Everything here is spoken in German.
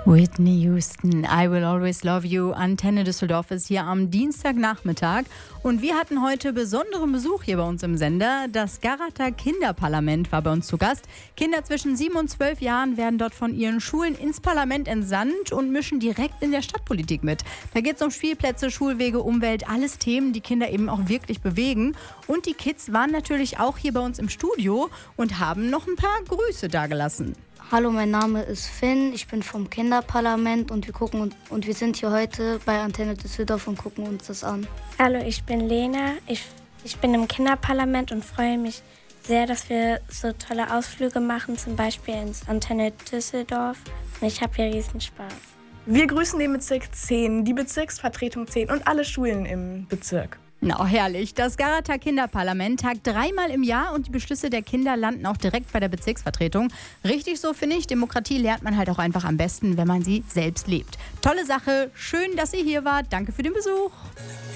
Whitney Houston, I Will Always Love You. Antenne Düsseldorf ist hier am Dienstagnachmittag und wir hatten heute besonderen Besuch hier bei uns im Sender. Das Garrater Kinderparlament war bei uns zu Gast. Kinder zwischen 7 und 12 Jahren werden dort von ihren Schulen ins Parlament entsandt und mischen direkt in der Stadtpolitik mit. Da geht es um Spielplätze, Schulwege, Umwelt, alles Themen, die Kinder eben auch wirklich bewegen. Und die Kids waren natürlich auch hier bei uns im Studio und haben noch ein paar Grüße dagelassen. Hallo, mein Name ist Finn, ich bin vom Kinderparlament und wir sind hier heute bei Antenne Düsseldorf und gucken uns das an. Hallo, ich bin Lena, ich bin im Kinderparlament und freue mich sehr, dass wir so tolle Ausflüge machen, zum Beispiel ins Antenne Düsseldorf, und ich habe hier riesen Spaß. Wir grüßen den Bezirk 10, die Bezirksvertretung 10 und alle Schulen im Bezirk. Na, herrlich. Das Garrater Kinderparlament tagt 3-mal im Jahr und die Beschlüsse der Kinder landen auch direkt bei der Bezirksvertretung. Richtig so, finde ich. Demokratie lernt man halt auch einfach am besten, wenn man sie selbst lebt. Tolle Sache. Schön, dass ihr hier wart. Danke für den Besuch.